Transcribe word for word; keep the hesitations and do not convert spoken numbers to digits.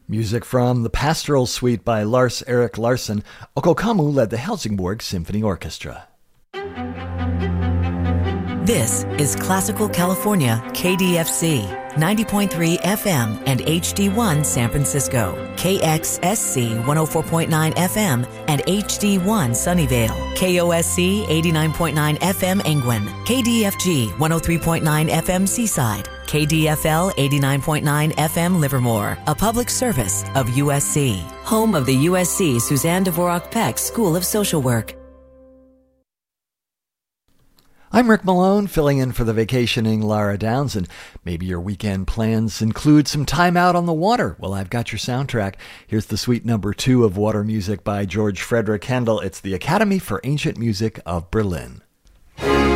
Music from the Pastoral Suite by Lars Erik Larsson. Okokamu led the Helsingborg Symphony Orchestra. This is Classical California K D F C, ninety point three F M and H D one San Francisco, K X S C one oh four point nine F M and H D one Sunnyvale, K O S C eighty-nine point nine F M Engwin, K D F G one oh three point nine F M Seaside, K D F L eighty-nine point nine F M Livermore, a public service of U S C, home of the U S C Suzanne Dvorak Peck School of Social Work. I'm Rick Malone, filling in for the vacationing Lara Downs, and maybe your weekend plans include some time out on the water. Well, I've got your soundtrack. Here's the suite number two of Water Music by George Frederick Handel. It's the Academy for Ancient Music of Berlin.